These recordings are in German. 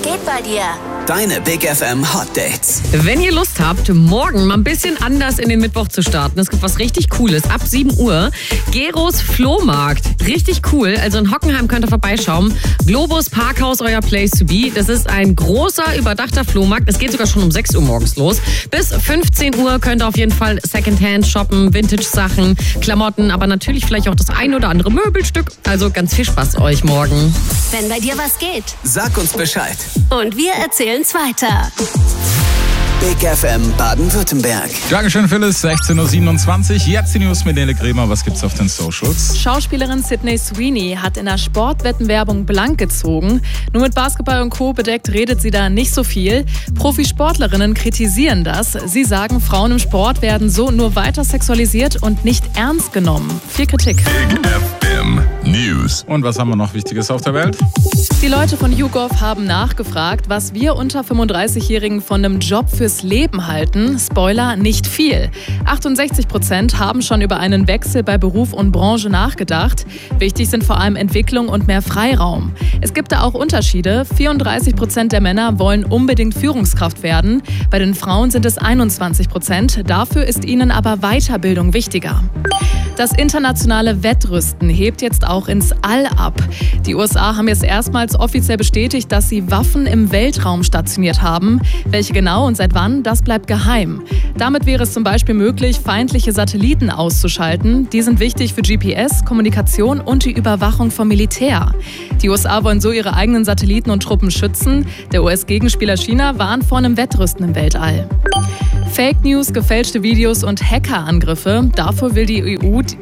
geht bei dir? Deine Big FM Hot Dates. Wenn ihr Lust habt, morgen mal ein bisschen anders in den Mittwoch zu starten, es gibt was richtig Cooles. Ab 7 Uhr, Geros Flohmarkt. Richtig cool. Also in Hockenheim könnt ihr vorbeischauen. Globus Parkhaus, euer Place to be. Das ist ein großer, überdachter Flohmarkt. Es geht sogar schon um 6 Uhr morgens los. Bis 15 Uhr könnt ihr auf jeden Fall Secondhand shoppen, Vintage-Sachen, Klamotten, aber natürlich vielleicht auch das ein oder andere Möbelstück. Also ganz viel Spaß euch morgen. Wenn bei dir was geht. Sag uns Bescheid. Und wir erzählen's weiter. Big FM Baden-Württemberg. Dankeschön, Phyllis. 16.27 Uhr. Jetzt die News mit Nele Kremer. Was gibt's auf den Socials? Schauspielerin Sydney Sweeney hat in der Sportwettenwerbung blank gezogen. Nur mit Basketball und Co. bedeckt redet sie da nicht so viel. Profisportlerinnen kritisieren das. Sie sagen, Frauen im Sport werden so nur weiter sexualisiert und nicht ernst genommen. Viel Kritik. Big FM News. Und was haben wir noch Wichtiges auf der Welt? Die Leute von YouGov haben nachgefragt, was wir unter 35-Jährigen von einem Job fürs Leben halten. Spoiler, nicht viel. 68% haben schon über einen Wechsel bei Beruf und Branche nachgedacht. Wichtig sind vor allem Entwicklung und mehr Freiraum. Es gibt da auch Unterschiede. 34% der Männer wollen unbedingt Führungskraft werden. Bei den Frauen sind es 21%. Dafür ist ihnen aber Weiterbildung wichtiger. Das internationale Wettrüsten hebt jetzt auch ins All ab. Die USA haben jetzt erstmals offiziell bestätigt, dass sie Waffen im Weltraum stationiert haben. Welche genau und seit wann, das bleibt geheim. Damit wäre es zum Beispiel möglich, feindliche Satelliten auszuschalten. Die sind wichtig für GPS, Kommunikation und die Überwachung vom Militär. Die USA wollen so ihre eigenen Satelliten und Truppen schützen. Der US-Gegenspieler China warnt vor einem Wettrüsten im Weltall. Fake News, gefälschte Videos und Hackerangriffe. Davor will die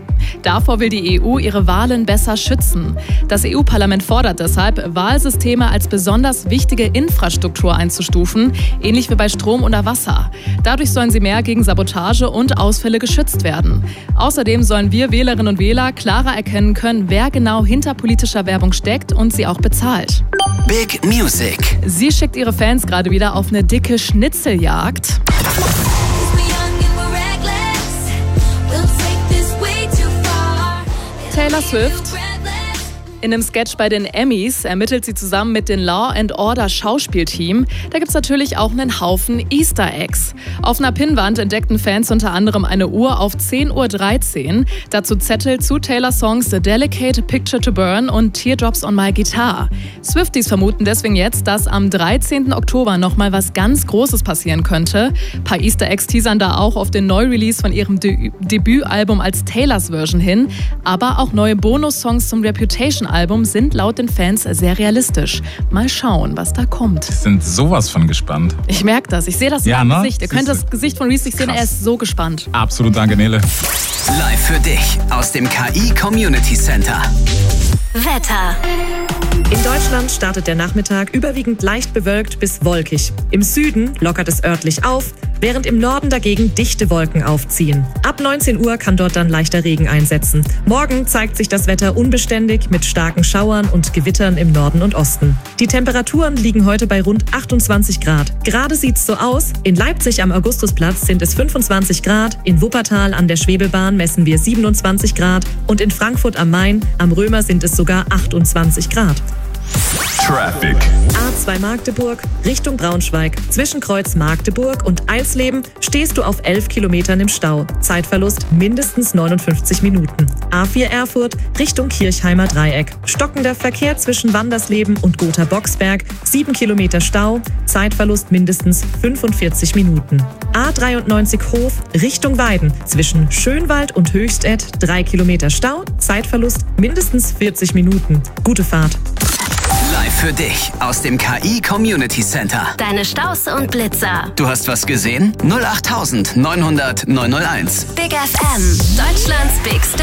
EU ihre Wahlen besser schützen. Das EU-Parlament fordert deshalb, Wahlsysteme als besonders wichtige Infrastruktur einzustufen, ähnlich wie bei Strom oder Wasser. Dadurch sollen sie mehr gegen Sabotage und Ausfälle geschützt werden. Außerdem sollen wir Wählerinnen und Wähler klarer erkennen können, wer genau hinter politischer Werbung steckt und sie auch bezahlt. Big Music. Sie schickt ihre Fans gerade wieder auf eine dicke Schnitzeljagd. Taylor Swift. In einem Sketch bei den Emmys ermittelt sie zusammen mit dem Law & Order Schauspielteam. Da gibt es natürlich auch einen Haufen Easter Eggs. Auf einer Pinnwand entdeckten Fans unter anderem eine Uhr auf 10.13 Uhr. Dazu Zettel zu Taylors Songs The Delicate, Picture to Burn und Teardrops on My Guitar. Swifties vermuten deswegen jetzt, dass am 13. Oktober nochmal was ganz Großes passieren könnte. Ein paar Easter Eggs teasern da auch auf den Neurelease von ihrem Debütalbum als Taylors Version hin. Aber auch neue Bonussongs zum Reputation-Album sind laut den Fans sehr realistisch. Mal schauen, was da kommt. Wir sind sowas von gespannt. Ich merke das. Ich sehe das ja, im Gesicht. Ihr könnt das Gesicht von Reese nicht sehen. Er ist so gespannt. Absolut, danke Nele. Live für dich aus dem KI Community Center. Wetter. In Deutschland startet der Nachmittag überwiegend leicht bewölkt bis wolkig. Im Süden lockert es örtlich auf, während im Norden dagegen dichte Wolken aufziehen. Ab 19 Uhr kann dort dann leichter Regen einsetzen. Morgen zeigt sich das Wetter unbeständig mit starken Schauern und Gewittern im Norden und Osten. Die Temperaturen liegen heute bei rund 28 Grad. Gerade sieht's so aus. In Leipzig am Augustusplatz sind es 25 Grad, in Wuppertal an der Schwebebahn messen wir 27 Grad und in Frankfurt am Main am Römer sind es sogar 28 Grad. Traffic. A2 Magdeburg Richtung Braunschweig. Zwischen Kreuz Magdeburg und Eisleben stehst du auf 11 Kilometern im Stau. Zeitverlust mindestens 59 Minuten. A4 Erfurt Richtung Kirchheimer Dreieck. Stockender Verkehr zwischen Wandersleben und Gotha-Boxberg. 7 Kilometer Stau. Zeitverlust mindestens 45 Minuten. A93 Hof Richtung Weiden. Zwischen Schönwald und Höchstädt 3 Kilometer Stau. Zeitverlust mindestens 40 Minuten. Gute Fahrt. Live für dich aus dem KI Community Center. Deine Staus und Blitzer. Du hast was gesehen? 08900 901. Big FM. Deutschlands bigste